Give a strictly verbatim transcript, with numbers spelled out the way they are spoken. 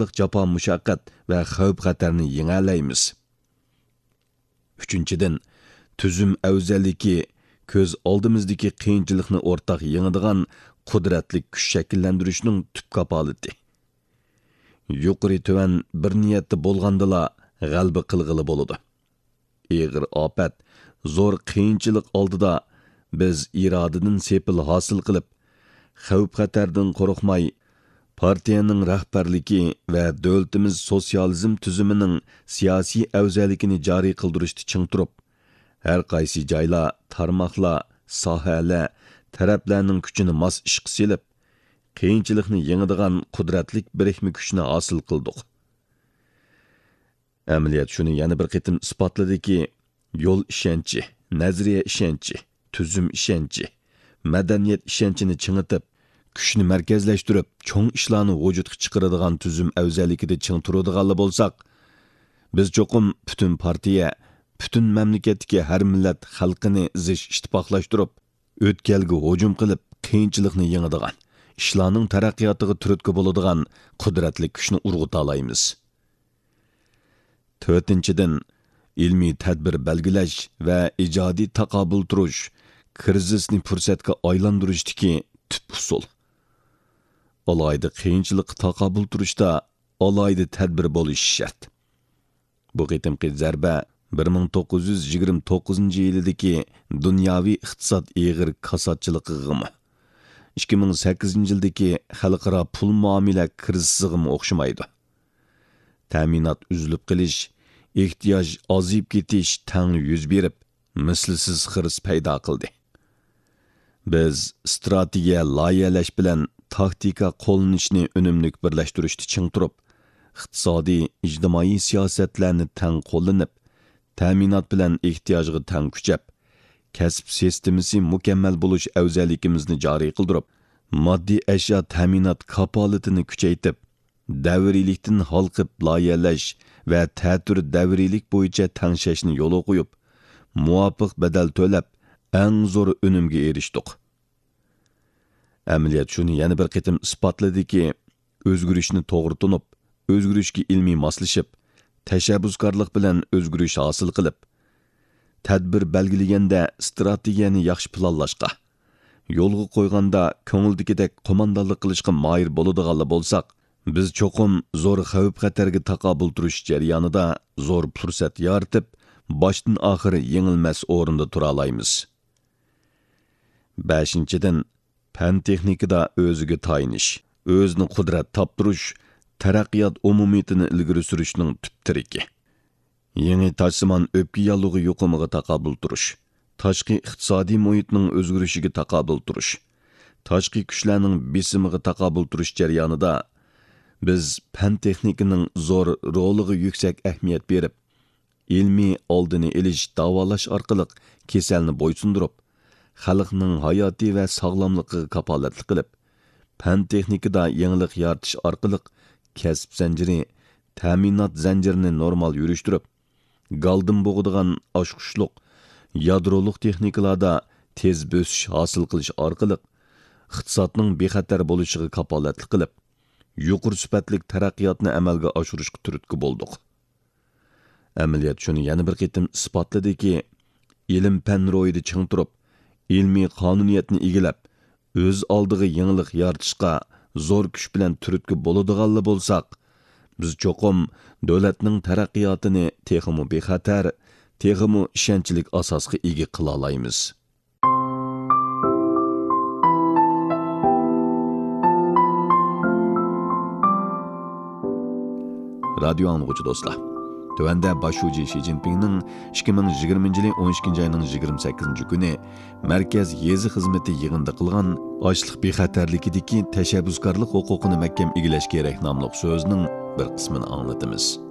barliq jafo mushaqqat va xavf xatarni yengalaymiz. Uchinchidan, tuzum afzalligi ko'z oldimizdagi qiyinchilikni o'rtaq yengadigan qudratli kuch shakllantirishning tub kapolati. Yuqori tuvan bir niyatda bo'lgandala g'alaba qilg'ili bo'ladi. Eg'ir ofat, zo'r qiyinchilik oldida biz irodadan sepil hosil qilib, xavf xatardan qo'rqmay, partiyaning rahbarligi va davlatimiz sotsializm tuzumining siyosiy afzalligini joriy qildirishda ching turib, har qaysi joylar, tarmoqlar, sohalar, taraflarning kuchini mos ishqa selib, qiyinchilikni yengadigan qudratli birikma kuchni hosil qildik. Amaliyot shuni yana bir qitim isbotladiki, yo'l ishonchi, nazariya ishonchi, tuzum ishonchi, madaniyat ishonchini chingitib, kuchni markazlashtirib, cho'ng ishlarni vujudga chiqaradigan tuzum afzalligida ching turadiganlar bo'lsak, biz cho'qim butun partiya, butun mamlakatdagi har millat xalqini izish ittifoqlashtirib, o'tkalga hujum qilib, qiyinchilikni yengadigan, ishlarning taraqqiyotiga turtki bo'ladigan qudratli kuchni urg'uta olamiz. To'rtinchidan, ilmiy tadbir belgilash va ijodiy taqobil turish, krizisni fursatga aylantirishdagi tub usul. Alayda qiyinchilikqa taqobil turishda alayda tadbir bo'lishi shart. Bu qitimqi zarba bir ming to'qqiz yuz yigirma to'qqizinchi yildagi dunyoviy iqtisod eg'ir kasodchiligimi, ikki ming sakkizinchi yildagi xalqaro pul muomala krizisiga o'xshamaydi. Ta'minot uzilib qilish, ehtiyoj ozib ketish tang yuz berib, mislsiz xiris paydo qildi. Biz strategiya loyihalash bilan taktika qo'llanishni unumli birlashtirishni ching turib, iqtisodiy, ijtimoiy siyosatlarni tang qo'llanib, ta'minot bilan ehtiyojga tang kuchab, kasb sistemasi mukammal bo'lish afzalligimizni joriy qildirib, moddiy ashyo ta'minot kapolatini kuchaytirib, davriylikdan xalqib loyihalash va ta'tir davriylik bo'yicha tangshashni yo'l qo'yib, muvofiq badal to'lab, eng zo'r unumga erishdik. Amaliyot shuni yana bir qitim isbotladiki, o'zgarishni to'g'ri tunib, o'zgarishga ilmiy moslashib, tashabbuskorlik bilan o'zgarish hosil qilib, tadbir belgilaganda strategiyani yaxshi planlashga, yo'lga qo'yganda ko'ngildagidek qo'mondonlik qilishga moyir bo'ladiganlar bo'lsak, biz cho'qim zo'r xavf xatarga taqobil turish jarayonida zo'r fursat yaratib, boshdan oxir yengilmas o'rinda tura olamiz. Beshinchidan, fan texnikada o'ziga tayinish, o'zini qudrat toptirish, taraqqiyot umumiyatini ilgari surishning tub tiriki. Yangi tajsimon o'pki yallig'i yuqumiga taqobil turish, tashqi iqtisodiy muhitning o'zgarishiga taqobil turish, tashqi kuchlarning besimiga taqobil turish jarayonida biz fan texnikaning zo'r roliga yuksak ahamiyat berib, ilmiy oldini olish, davolash orqali kasalni bo'ysundirib, xalqning hayoti va sog'lomligiga kapolatlik qilib, fan texnikada yangilik yaratish orqali kasb zanjiri, ta'minot zanjirini normal yurishtirib, galdim bo'g'adigan oshqushliq, yadroliq texnikalarda tez bo'sish hosil qilish orqali iqtisodning bexatar bo'lishiga kapolatlik qilib, yuqori sifatli taraqqiyotni amalga oshirishga turtki bo'ldik. Amaliyot shuni yana bir qitim isbotladiki, ilm fan ro'yida ching turib, ilmiy qonuniyatni egilab, o'z oldiga yangilik yaratishga zo'r kuch bilan turtki bo'ladiganlar bo'lsak, biz cho'qim davlatning taraqqiyotini texmu bexatar, texmu ishonchlik asosga ega qila olamiz. Radio anlıqçı dostlar. Tövəndə başucu Xi Jinping'nin ikki ming yigirmanchi yil o'n ikkinchi ayning yigirma sakkizinchi kuni Markaz yezi xizmati yig'inida qilgan ochliq bexatarligidagi tashabbuskorlik huquqini mahkam egilash kerak nomli so'zning bir qismini anglatamiz.